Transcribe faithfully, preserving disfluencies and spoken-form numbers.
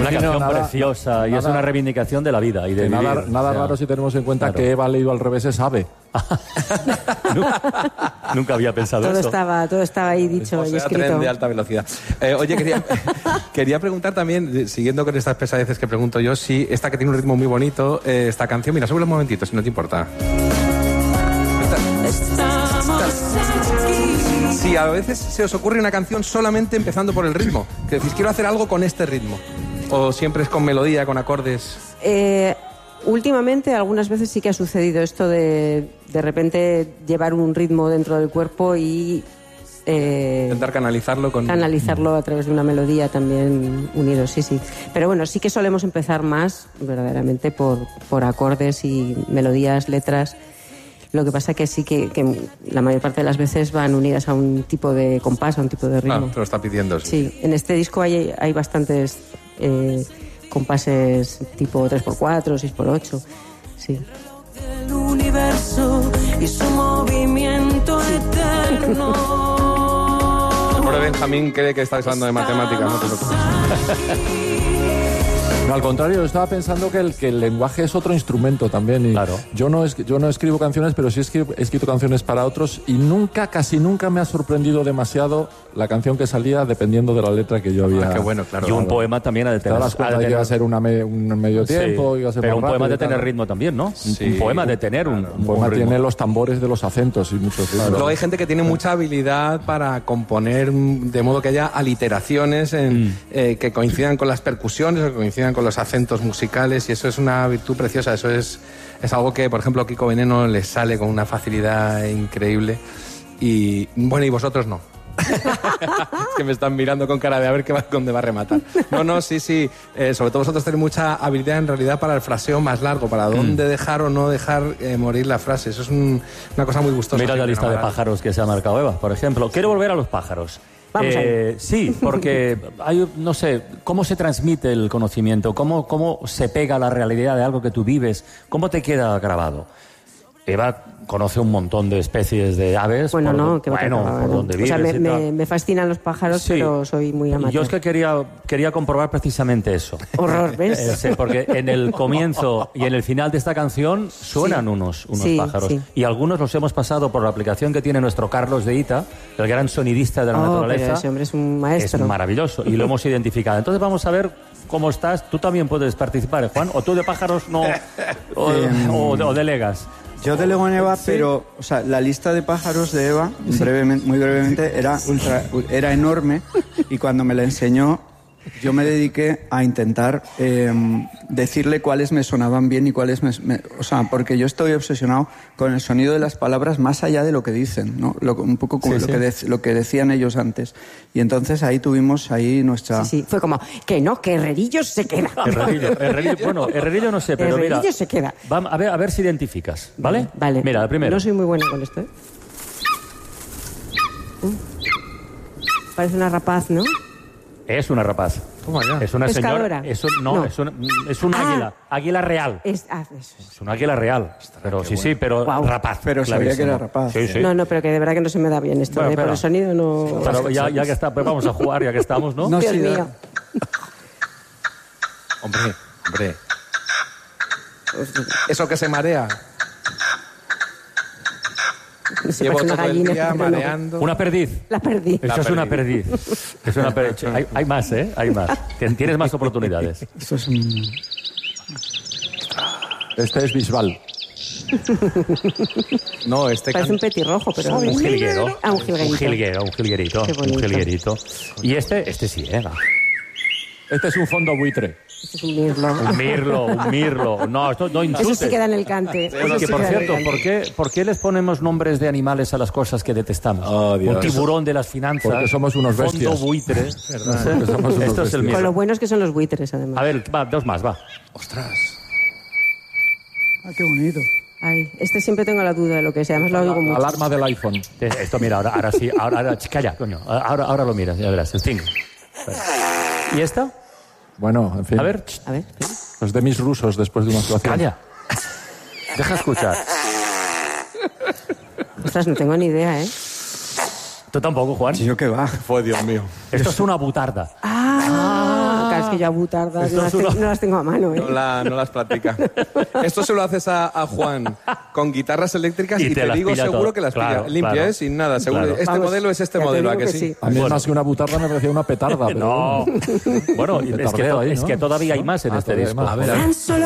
una canción nada, preciosa nada, y es una reivindicación de la vida y de nada, vivir. nada o sea, raro si tenemos en cuenta claro. que Eva leído al revés es ave. nunca, nunca había pensado Todo eso. estaba, todo estaba ahí dicho O y sea, escrito. tren de alta velocidad. Eh, oye, quería, quería preguntar también, siguiendo con estas pesadeces que pregunto yo, si esta que tiene un ritmo muy bonito, eh, esta canción, mira, sube un momentito, si no te importa. Si a veces se os ocurre una canción solamente empezando por el ritmo, que decís, quiero hacer algo con este ritmo, o siempre es con melodía, con acordes. Eh, últimamente, algunas veces sí que ha sucedido esto de de repente llevar un ritmo dentro del cuerpo y eh, Intentar canalizarlo con... canalizarlo a través de una melodía también unido, sí, sí. Pero bueno, sí que solemos empezar más verdaderamente por, por acordes y melodías, letras. Lo que pasa que sí que, que la mayor parte de las veces van unidas a un tipo de compás, a un tipo de ritmo. Ah, te lo está pidiendo. Sí, sí, en este disco hay, hay bastantes eh, compases tipo tres por cuatro, seis por ocho, sí. El universo y su movimiento eterno. Ahora Benjamín cree que estáis hablando de matemáticas, no te preocupes. No, al contrario, estaba pensando que el, que el lenguaje es otro instrumento también. Y claro. Yo no, es, yo no escribo canciones, pero sí escribo, he escrito canciones para otros y nunca, casi nunca me ha sorprendido demasiado la canción que salía dependiendo de la letra que yo había... Ah, qué bueno, claro. Y un claro. poema también ha de Te tener... das cuenta ha de de que tener- iba a ser una me- un medio tiempo, Sí, iba a ser pero más un poema rápido de y tal. tener ritmo también, ¿no? Sí. Un poema de tener un, Un poema un ritmo. tiene los tambores de los acentos y muchos ritmos. Luego hay gente que tiene mucha habilidad para componer mm, de modo que haya aliteraciones en, Mm. eh, que coincidan con las percusiones o que coincidan con los acentos musicales y eso es una virtud preciosa. Eso es, es algo que, por ejemplo, a Kiko Veneno le sale con una facilidad increíble y, bueno, y vosotros no. Es que me están mirando con cara de a ver qué va, dónde va a rematar. No, no, sí, sí. Eh, sobre todo vosotros tenéis mucha habilidad en realidad para el fraseo más largo, para dónde dejar o no dejar eh, morir la frase. Eso es un- una cosa muy gustosa. Mira la siempre, lista ¿no? de pájaros que se ha marcado Eva, por ejemplo. Quiero volver a los pájaros. Vamos Eh, sí, porque hay, no sé, cómo se transmite el conocimiento, cómo, cómo se pega a la realidad de algo que tú vives, cómo te queda grabado. Eva conoce un montón de especies de aves. Bueno, por no, do- que va a bueno, acabar, por ¿no? donde O vives. sea, me, y tal. me, me fascinan los pájaros, Sí. pero soy muy amateur. Yo es que quería, quería comprobar precisamente eso. Horror, ¿ves? Eh, sí, porque en el comienzo y en el final de esta canción suenan Sí. unos, unos Sí, pájaros. sí. Y algunos los hemos pasado por la aplicación que tiene nuestro Carlos de Ita, el gran sonidista de la Oh, naturaleza. pero ese hombre es un maestro. Es maravilloso y lo hemos identificado. Entonces vamos a ver cómo estás. Tú también puedes participar, ¿eh, Juan? ¿O tú de pájaros no? ¿O, Em, o- o delegas? Yo delego en Eva, pero o sea, la lista de pájaros de Eva, brevemente, muy brevemente, era, ultra, era enorme y cuando me la enseñó yo me dediqué a intentar eh, decirle cuáles me sonaban bien y cuáles me, me... O sea, porque yo estoy obsesionado con el sonido de las palabras más allá de lo que dicen, ¿no? Lo, un poco como Sí, lo, sí. Que de- lo que decían ellos antes. Y entonces ahí tuvimos ahí nuestra... Sí, sí, fue como, que no, que Herrerillo se queda. Herrerillo, Herrerillo, bueno, Herrerillo no sé, pero mira. Herrerillo se queda. Vamos a ver, a ver si identificas, ¿vale? Vale. Mira, la primera. No soy muy buena con esto, ¿eh? Uh. Parece una rapaz, ¿no? Es una rapaz. Toma ya. Es una Pescadora. señora. Es un, no, No. es un, es un Ah. águila. Águila real. Es, ah, eso es. Es un águila real. Pero sí, sí, pero Guau. rapaz. Pero sabía clarísimo. que era rapaz. Sí, sí. No, no, pero que de verdad que no se me da bien esto. Bueno, ¿eh? Por espera. el sonido no... Pero ya, ya que está, pues vamos a jugar, ya que estamos, ¿no? No, Dios sí, da- mío. Hombre, hombre. Eso que se marea. Se Llevo parece una todo el gallina, día pero no. mareando. Una perdiz. La perdí. Eso es una perdiz. Es una perdiz. Hay, hay más, ¿eh? Hay más. Tien- Tienes más oportunidades. Esto es un... Este es Bisbal. No, este Parece un can- petirrojo, pero... Un jilguero. Ah, un jilguerito. Un jilguero, un jilguerito. Qué Un bonito. jilguerito. Y este, este sí, ¿eh? Este es un fondo buitre. Este es un mirlo. Un mirlo, un mirlo. No, esto no insultes. Eso sí queda en el cante. Oye, Eso que sí por queda en el cierto, cante. ¿por qué, ¿por qué les ponemos nombres de animales a las cosas que detestamos? Oh, Dios. Un tiburón de las finanzas. Porque somos unos Fondo bestias. buitre. No sé. Porque somos unos Esto es el bestias. Con lo mío. buenos que son los buitres, además. A ver, va, dos más, va. Ostras. Ah, qué bonito. Ay, este siempre tengo la duda de lo que es. Además lo oigo mucho. Alarma del iPhone. Esto, mira, ahora, ahora sí. Ahora, ahora, ch, calla, coño. Ahora, ahora lo miras, ya verás. El cinco. ¿Y esta? Bueno, en fin. A ver, ch, A ver, espera. Los demis rusos después de una actuación. calla. Deja escuchar. Ostras, no tengo ni idea, ¿eh? Tú tampoco, Juan. Sí, yo qué va. Fue Dios mío. Esto es una butarda. Ah, claro, es que yo a butardas no las, te- no las tengo a mano, ¿eh? No, la- no las practica. Esto se lo haces a, a Juan con guitarras eléctricas Y y, te te, las digo pilla seguro todo. que las Claro, pilla. Limpia, claro. ¿eh? Sin nada, seguro. Claro. Este Vamos, modelo es este ya te modelo, ¿a digo que, que sí? sí. A mí Bueno. más que una butarda me parecía una petarda. Pero No. Bueno, Un es que, petardeo ahí, es ¿no? que todavía hay más en Ah, este todavía hay disco. más. A ver, a ver. Tan solo